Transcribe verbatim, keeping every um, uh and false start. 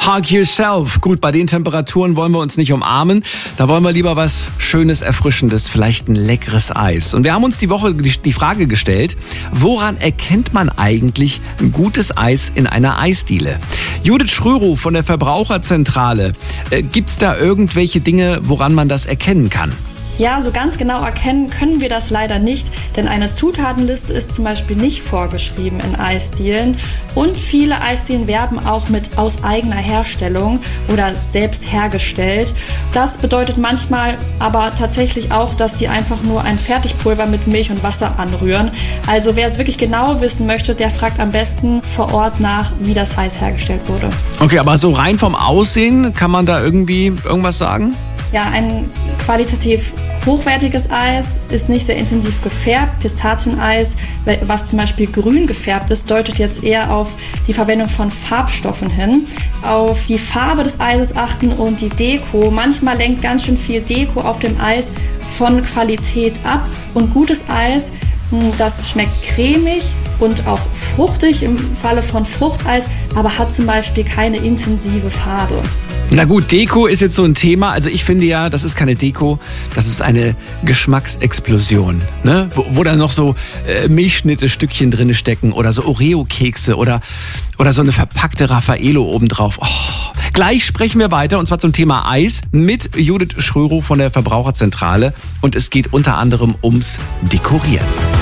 Hug yourself. Gut, bei den Temperaturen wollen wir uns nicht umarmen. Da wollen wir lieber was Schönes, Erfrischendes, vielleicht ein leckeres Eis. Und wir haben uns die Woche die Frage gestellt, woran erkennt man eigentlich ein gutes Eis in einer Eisdiele? Judith Schrörow von der Verbraucherzentrale. Äh, gibt's da irgendwelche Dinge, woran man das erkennen kann? Ja, so ganz genau erkennen können wir das leider nicht, denn eine Zutatenliste ist zum Beispiel nicht vorgeschrieben in Eisdielen und viele Eisdielen werben auch mit aus eigener Herstellung oder selbst hergestellt. Das bedeutet manchmal aber tatsächlich auch, dass sie einfach nur ein Fertigpulver mit Milch und Wasser anrühren. Also wer es wirklich genau wissen möchte, der fragt am besten vor Ort nach, wie das Eis hergestellt wurde. Okay, aber so rein vom Aussehen, kann man da irgendwie irgendwas sagen? Ja, ein qualitativ hochwertiges Eis ist nicht sehr intensiv gefärbt. Pistazieneis, was zum Beispiel grün gefärbt ist, deutet jetzt eher auf die Verwendung von Farbstoffen hin. Auf die Farbe des Eises achten und die Deko. Manchmal lenkt ganz schön viel Deko auf dem Eis von Qualität ab. Und gutes Eis, das schmeckt cremig und auch fruchtig im Falle von Fruchteis, aber hat zum Beispiel keine intensive Farbe. Na gut, Deko ist jetzt so ein Thema. Also ich finde ja, das ist keine Deko, das ist eine Geschmacksexplosion, ne? Wo, wo dann noch so äh, Milchschnitte-Stückchen drin stecken oder so Oreo-Kekse oder, oder so eine verpackte Raffaello obendrauf. Oh. Gleich sprechen wir weiter und zwar zum Thema Eis mit Judith Schrörow von der Verbraucherzentrale und es geht unter anderem ums Dekorieren.